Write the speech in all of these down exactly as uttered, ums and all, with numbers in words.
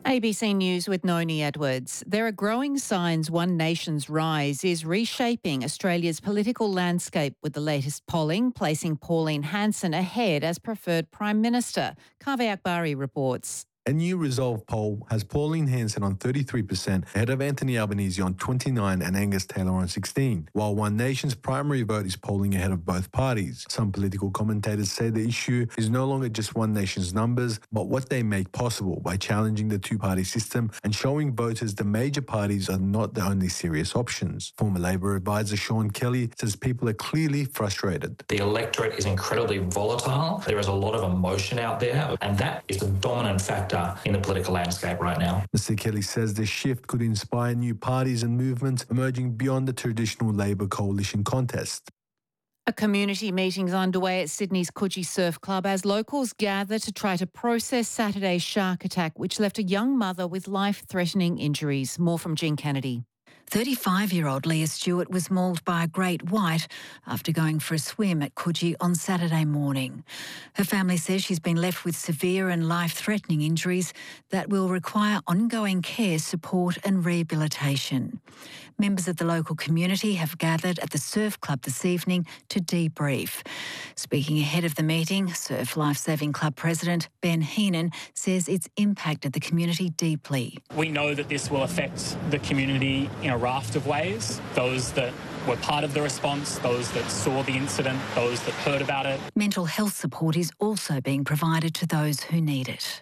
A B C News with Noni Edwards. There are growing signs One Nation's rise is reshaping Australia's political landscape, with the latest polling placing Pauline Hanson ahead as preferred Prime Minister. Kaveh Akbari reports. A new Resolve poll has Pauline Hanson on thirty-three percent, ahead of Anthony Albanese on twenty-nine and Angus Taylor on sixteen, while One Nation's primary vote is polling ahead of both parties. Some political commentators say the issue is no longer just One Nation's numbers, but what they make possible by challenging the two-party system and showing voters the major parties are not the only serious options. Former Labor advisor Sean Kelly says people are clearly frustrated. The electorate is incredibly volatile. There is a lot of emotion out there, and that is the dominant factor in the political landscape right now. Mister Kelly says this shift could inspire new parties and movements emerging beyond the traditional Labor coalition contest. A community meeting is underway at Sydney's Coogee Surf Club as locals gather to try to process Saturday's shark attack, which left a young mother with life-threatening injuries. More from Jean Kennedy. thirty-five-year-old Leah Stewart was mauled by a great white after going for a swim at Coogee on Saturday morning. Her family says she's been left with severe and life-threatening injuries that will require ongoing care, support and rehabilitation. Members of the local community have gathered at the Surf Club this evening to debrief. Speaking ahead of the meeting, Surf Lifesaving Club President Ben Heenan says it's impacted the community deeply. We know that this will affect the community in a raft of ways. Those that were part of the response, those that saw the incident, those that heard about it. Mental health support is also being provided to those who need it.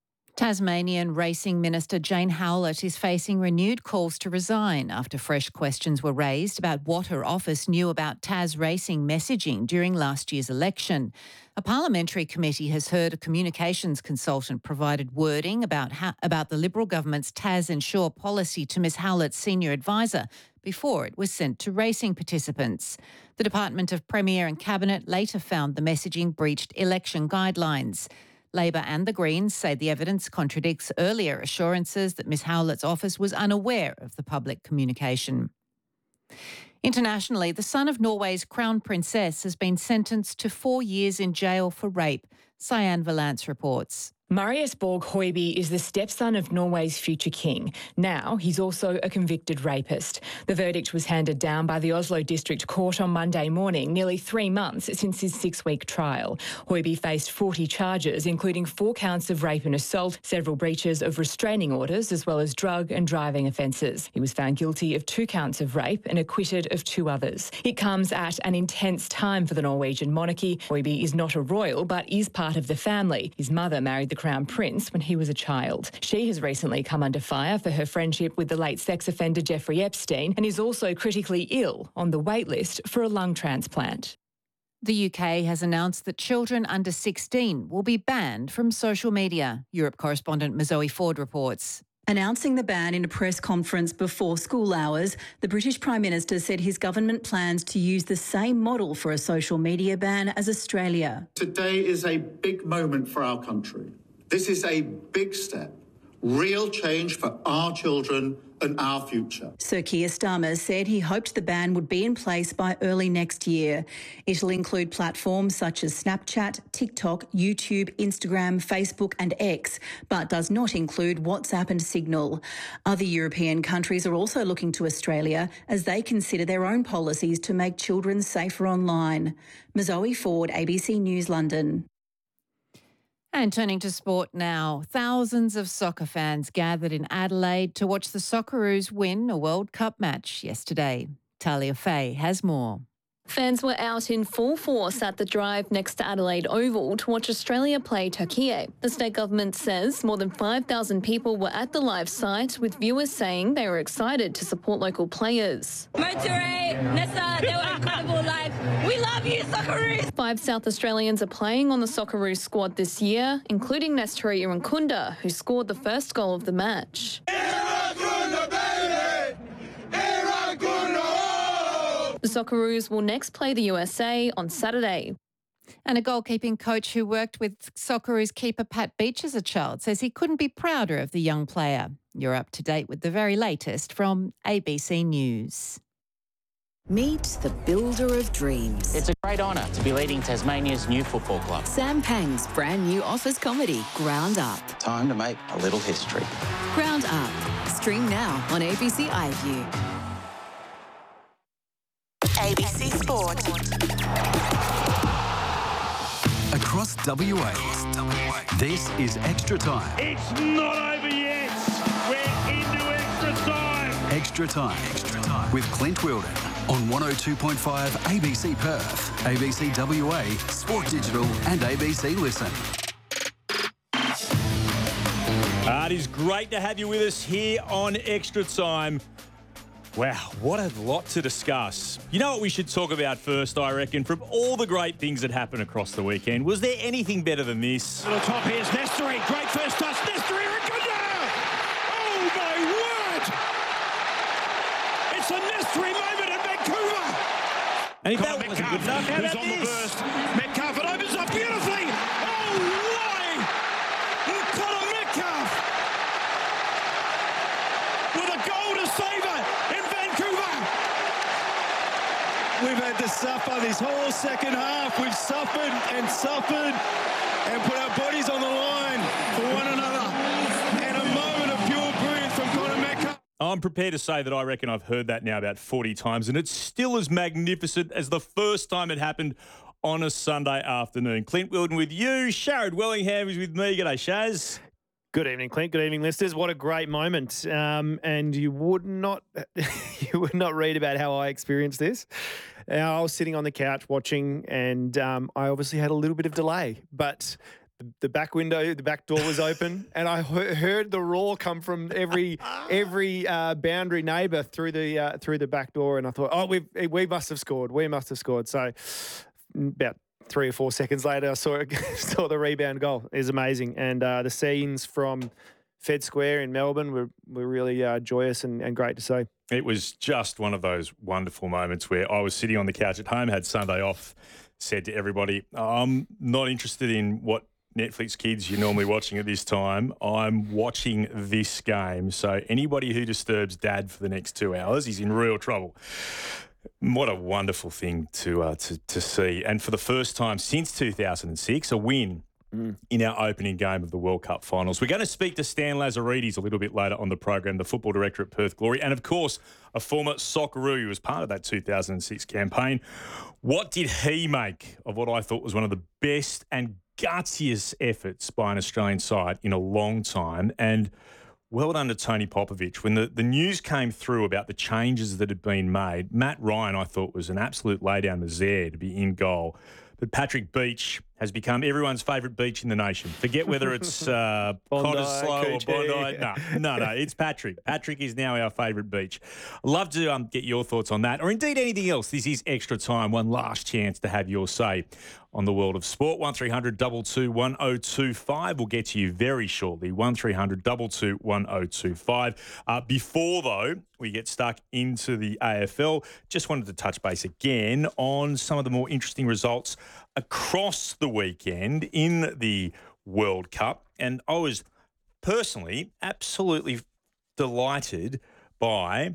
Tasmanian Racing Minister Jane Howlett is facing renewed calls to resign after fresh questions were raised about what her office knew about Tas Racing messaging during last year's election. A parliamentary committee has heard a communications consultant provided wording about how, about the Liberal government's Tas Ensure policy to Miss Howlett's senior advisor before it was sent to racing participants. The Department of Premier and Cabinet later found the messaging breached election guidelines. Labor and the Greens say the evidence contradicts earlier assurances that Miss Howlett's office was unaware of the public communication. Internationally, the son of Norway's crown princess has been sentenced to four years in jail for rape. Cyan Valance reports. Marius Borg Høiby is the stepson of Norway's future king. Now he's also a convicted rapist. The verdict was handed down by the Oslo District Court on Monday morning, nearly three months since his six-week trial. Høiby faced forty charges, including four counts of rape and assault, several breaches of restraining orders, as well as drug and driving offences. He was found guilty of two counts of rape and acquitted of two others. It comes at an intense time for the Norwegian monarchy. Høiby is not a royal, but is part of the family. His mother married the Crown Prince when he was a child. She has recently come under fire for her friendship with the late sex offender Jeffrey Epstein and is also critically ill, on the wait list for a lung transplant. The U K has announced that children under sixteen will be banned from social media. Europe correspondent Mazoe Ford reports. Announcing the ban in a press conference before school hours, the British Prime Minister said his government plans to use the same model for a social media ban as Australia. Today is a big moment for our country. This is a big step, real change for our children and our future. Sir Keir Starmer said he hoped the ban would be in place by early next year. It'll include platforms such as Snapchat, TikTok, YouTube, Instagram, Facebook and X, but does not include WhatsApp and Signal. Other European countries are also looking to Australia as they consider their own policies to make children safer online. Mazoe Ford, A B C News, London. And turning to sport now, thousands of soccer fans gathered in Adelaide to watch the Socceroos win a World Cup match yesterday. Talia Faye has more. Fans were out in full force at the drive next to Adelaide Oval to watch Australia play Turkey. The state government says more than five thousand people were at the live site, with viewers saying they were excited to support local players. Motorway, Nessa, they were incredible live. We love you, Socceroos! Five South Australians are playing on the Socceroos squad this year, including Nestory Irankunda, who scored the first goal of the match. The Socceroos will next play the U S A on Saturday. And a goalkeeping coach who worked with Socceroos keeper Pat Beach as a child says he couldn't be prouder of the young player. You're up to date with the very latest from A B C News. Meet the builder of dreams. It's a great honour to be leading Tasmania's new football club. Sam Pang's brand new office comedy, Ground Up. Time to make a little history. Ground Up. Stream now on A B C iView. A B C Sport. Across W A, this is Extra Time. It's not over yet. We're into extra time. Extra Time. Extra Time. With Clint Wilden on one oh two point five A B C Perth, A B C W A, Sport Digital and A B C Listen. Uh, it is great to have you with us here on Extra Time. Wow, what a lot to discuss. You know what we should talk about first, I reckon, from all the great things that happened across the weekend. Was there anything better than this? To the top, here's Nestory. Great first touch. Nestory, Ragunda! Oh, my word! It's a Nestory moment in Vancouver. And if that wasn't good enough, how about on this? The burst. Metcalf, it opens up beautifully. Oh, why? Conor Metcalf with a goal to save it in Vancouver. We've had to suffer this whole second half. We've suffered and suffered and put our bodies on the line for one another. And a moment of pure brilliance from Conor Metcalf. I'm prepared to say that I reckon I've heard that now about forty times, and it's still as magnificent as the first time it happened on a Sunday afternoon. Clint Wilden with you. Sharad Wellingham is with me. G'day, Shaz. Good evening, Clint. Good evening, listeners. What a great moment. Um, and you would not you would not read about how I experienced this. Uh, I was sitting on the couch watching, and um, I obviously had a little bit of delay, but the, the back window, the back door was open, and I he- heard the roar come from every every uh, boundary neighbour through the uh, through the back door, and I thought, oh, we we must have scored. We must have scored. So about three or four seconds later, I saw saw the rebound goal. It was amazing. And uh, the scenes from Fed Square in Melbourne were, were really uh, joyous and, and great to see. It was just one of those wonderful moments where I was sitting on the couch at home, had Sunday off, said to everybody, I'm not interested in what Netflix kids you're normally watching at this time. I'm watching this game. So anybody who disturbs Dad for the next two hours is in real trouble. What a wonderful thing to uh, to to see. And for the first time since two thousand six, a win mm. in our opening game of the World Cup finals. We're going to speak to Stan Lazaridis a little bit later on the program, the football director at Perth Glory, and of course, a former Socceroo who was part of that two thousand six campaign. What did he make of what I thought was one of the best and gutsiest efforts by an Australian side in a long time? And well done to Tony Popovich. When the, the news came through about the changes that had been made, Matt Ryan, I thought, was an absolute laydown misère to be in goal. But Patrick Beach has become everyone's favourite beach in the nation. Forget whether it's uh, Cottesloe or Bondi. No, no, no, it's Patrick. Patrick is now our favourite beach. I'd love to um, get your thoughts on that, or indeed anything else. This is Extra Time, one last chance to have your say on the world of sport. one three hundred two two one oh two five. We'll get to you very shortly. one three hundred two two one oh two five. Uh, before, though, we get stuck into the A F L, just wanted to touch base again on some of the more interesting results across the weekend in the World Cup. And I was personally absolutely delighted by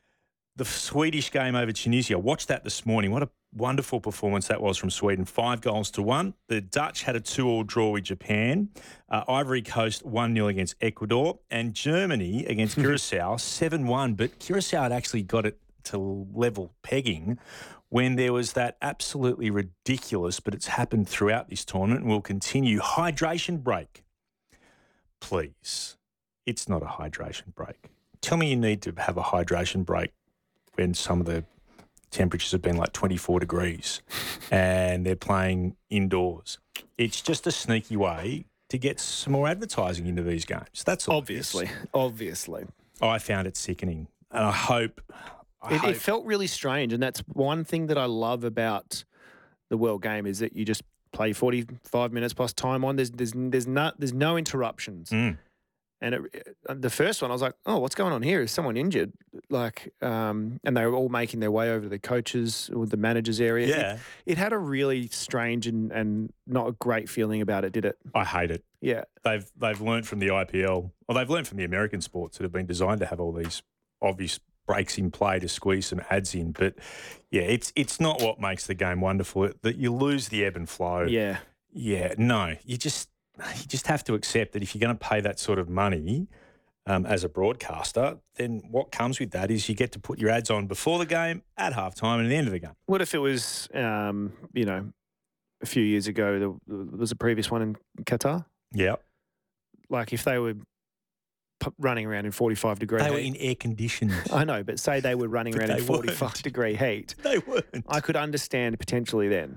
the Swedish game over Tunisia. Watched that this morning. What a wonderful performance that was from Sweden. Five goals to one. The Dutch had a two-all draw with Japan. Uh, Ivory Coast one nil against Ecuador. And Germany against Curacao seven one. But Curacao had actually got it to level pegging when there was that absolutely ridiculous, but it's happened throughout this tournament and will continue, hydration break. Please, it's not a hydration break. Tell me you need to have a hydration break when some of the temperatures have been like twenty-four degrees and they're playing indoors. It's just a sneaky way to get some more advertising into these games. That's all. Obviously, obviously. I found it sickening, and I hope... I It, hope it felt really strange, and that's one thing that I love about the World Game is that you just play forty-five minutes plus time on. There's there's there's no there's no interruptions. Mm. And it, the first one, I was like, "Oh, what's going on here? Is someone injured?" Like, um, and they were all making their way over to the coaches or the managers area. Yeah, it, it had a really strange and, and not a great feeling about it, did it? I hate it. Yeah, they've they've learned from the I P L, or they've learned from the American sports that have been designed to have all these obvious breaks in play to squeeze some ads in. But, yeah, it's it's not what makes the game wonderful. That you lose the ebb and flow. Yeah. Yeah, no. You just you just have to accept that if you're going to pay that sort of money um, as a broadcaster, then what comes with that is you get to put your ads on before the game, at halftime, and at the end of the game. What if it was, um, you know, a few years ago, there was a previous one in Qatar? Yeah. Like if they were p- running around in forty-five degree They heat. were in air conditioned. I know, but say they were running But around in they forty-five weren't. degree heat. They weren't. I could understand potentially then.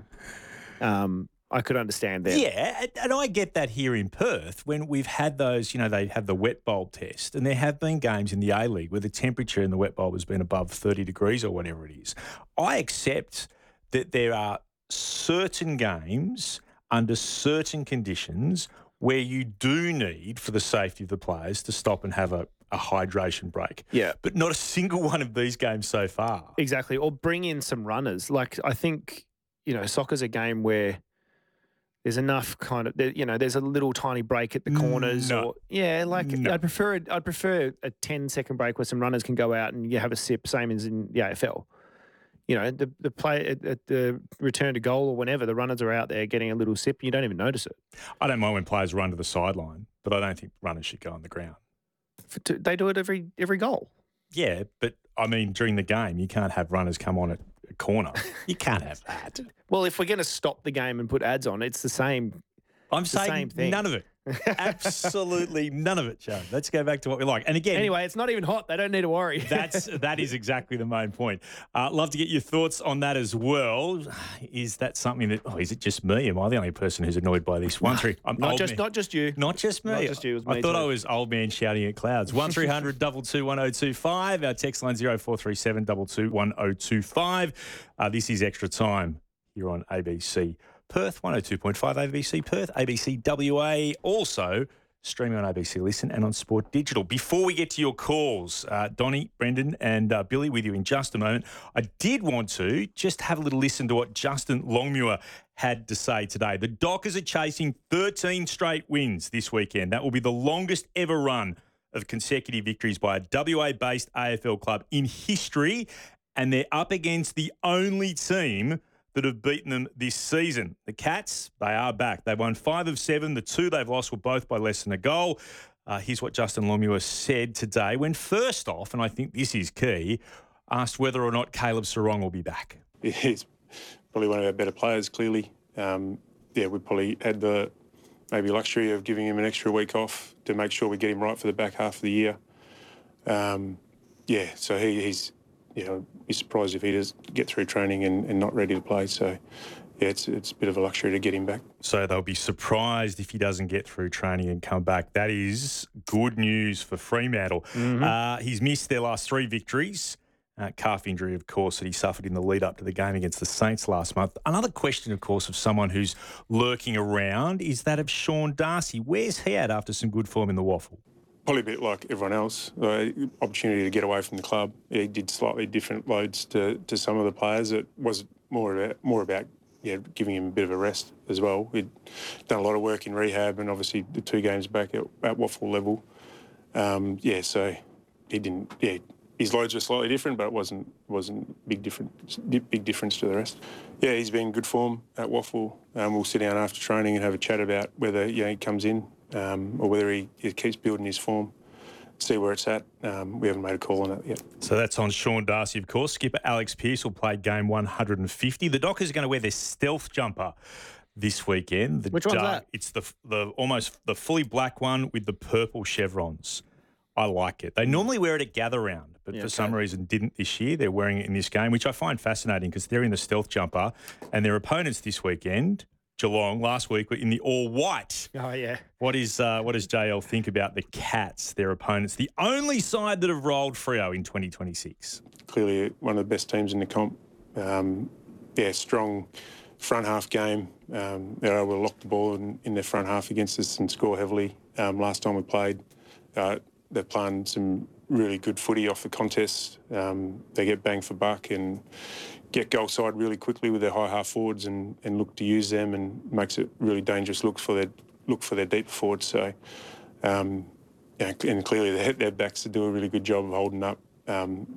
Um, I could understand then. Yeah, and- and I get that here in Perth when we've had those, you know, they have the wet bulb test, and there have been games in the A-League where the temperature in the wet bulb has been above thirty degrees or whatever it is. I accept that there are certain games under certain conditions where you do need, for the safety of the players, to stop and have a, a hydration break. Yeah. But not a single one of these games so far. Exactly. Or bring in some runners. Like I think, you know, soccer's a game where there's enough kind of, there- you know, there's a little tiny break at the corners. No. Or yeah, like No. I'd prefer I'd prefer a ten second break where some runners can go out and you have a sip, same as in the A F L. You know, the the play at, at the return to goal or whenever, the runners are out there getting a little sip, you don't even notice it. I don't mind when players run to the sideline, but I don't think runners should go on the ground. For- to- They do it every every goal. Yeah, but I mean, during the game, you can't have runners come on at a corner. You can't have that. Well, if we're going to stop the game and put ads on, it's the same. I'm it's the saying same thing. none of it. Absolutely none of it, Joe. Let's go back to what we like. And again, Anyway, it's not even hot. They don't need to worry. that's that is exactly the main point. Uh, love to get your thoughts on that as well. Is that something that? Oh, is it just me? Am I the only person who's annoyed by this? One three. I'm not old just man. not just you. Not just me. Not just you, it was I me thought too. I was old man shouting at clouds. One three hundred double two one zero two five. Our text line zero four three seven double two one zero two five. Uh, this is Extra Time here on A B C Perth one hundred two point five, A B C Perth, A B C W A. Also streaming on A B C Listen and on Sport Digital. Before we get to your calls, uh, Donnie, Brendan and uh, Billy with you in just a moment, I did want to just have a little listen to what Justin Longmuir had to say today. The Dockers are chasing thirteen straight wins this weekend. That will be the longest ever run of consecutive victories by a W A-based A F L club in history, and they're up against the only team that have beaten them this season. The Cats, they are back. They won five of seven. The two they've lost were both by less than a goal. Uh, here's what Justin Longmuir said today when first off, and I think this is key, asked whether or not Caleb Sarong will be back. He's probably one of our better players, clearly. Um, yeah, we probably had the maybe luxury of giving him an extra week off to make sure we get him right for the back half of the year. Um, yeah, so he, he's, you know, be surprised if he does get through training and, and not ready to play. So, yeah, it's it's a bit of a luxury to get him back. So they'll be surprised if he doesn't get through training and come back. That is good news for Fremantle. Mm-hmm. Uh, he's missed their last three victories. Uh, calf injury, of course, that he suffered in the lead up to the game against the Saints last month. Another question, of course, of someone who's lurking around is that of Sean Darcy. Where's he at after some good form in the waffle? Probably a bit like everyone else, uh, opportunity to get away from the club. He did slightly different loads to, to some of the players. It was more about, more about yeah, giving him a bit of a rest as well. He'd done a lot of work in rehab and obviously the two games back at, at waffle level. Um, yeah, so he didn't, yeah, his loads were slightly different, but it wasn't wasn't big difference big difference to the rest. Yeah, he's been in good form at waffle. Um, we'll sit down after training and have a chat about whether you know, he comes in um, or whether he, he keeps building his form. See where it's at. Um, we haven't made a call on that yet. So that's on Sean Darcy, of course. Skipper Alex Pearce will play game one hundred fifty. The Dockers are going to wear their stealth jumper this weekend. The Which one's dark, that? It's the the almost the fully black one with the purple chevrons. I like it. They normally wear it at Gather Round, but Yeah, for okay. some reason didn't this year. They're wearing it in this game, which I find fascinating because they're in the stealth jumper and their opponents this weekend, Geelong, last week were in the all-white. Oh, yeah. What is uh, what does J L think about the Cats, their opponents, the only side that have rolled Freo in twenty twenty-six? Clearly one of the best teams in the comp. Um, yeah, strong front half game. Um, they're able to lock the ball in, in their front half against us and score heavily. Um, last time we played, uh, they're playing some really good footy off the contest. Um, they get bang for buck and get goal side really quickly with their high half forwards and, and look to use them and makes it really dangerous look for their look for their deep forwards. So, um, yeah, and clearly their, their backs do a really good job of holding up. Um,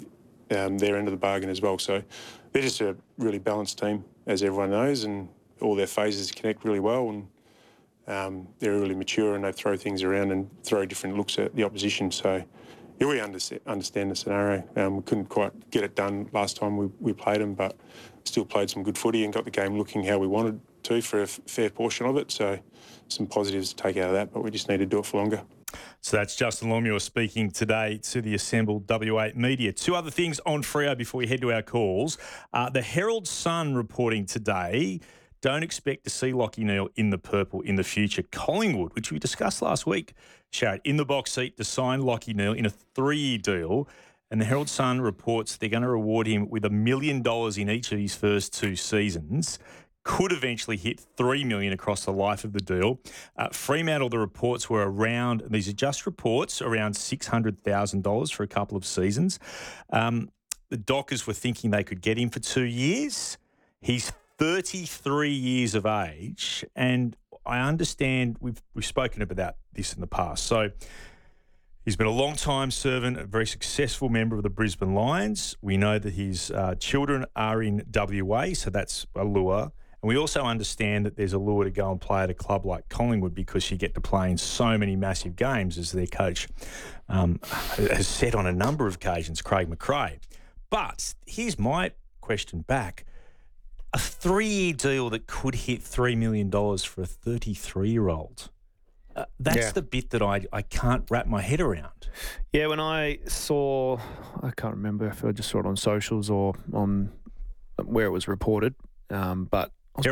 um, their end of the bargain as well. So they're just a really balanced team, as everyone knows, and all their phases connect really well, and um, they're really mature and they throw things around and throw different looks at the opposition. So yeah, we understand, understand the scenario. Um, we couldn't quite get it done last time we, we played them, but still played some good footy and got the game looking how we wanted to for a f- fair portion of it. So some positives to take out of that, but we just need to do it for longer. So that's Justin Longmuir speaking today to the assembled W A media. Two other things on Freo before we head to our calls. Uh, the Herald Sun reporting today, don't expect to see Lachie Neale in the purple in the future. Collingwood, which we discussed last week, Sharrod, in the box seat to sign Lachie Neale in a three-year deal. And the Herald Sun reports they're going to reward him with a million dollars in each of his first two seasons. Could eventually hit three million dollars across the life of the deal. Uh, Fremantle, the reports were around, these are just reports, around six hundred thousand dollars for a couple of seasons. Um, the Dockers were thinking they could get him for two years. He's thirty-three years of age, and I understand we've we've spoken about this in the past. So he's been a long-time servant, a very successful member of the Brisbane Lions. We know that his uh, children are in W A, so that's a lure. And we also understand that there's a lure to go and play at a club like Collingwood because you get to play in so many massive games, as their coach um, has said on a number of occasions, Craig McRae. But here's my question back. A three-year deal that could hit three million dollars for a thirty-three-year-old. Uh, that's Yeah. the bit that I, I can't wrap my head around. Yeah, when I saw, I can't remember if I just saw it on socials or on where it was reported, um, but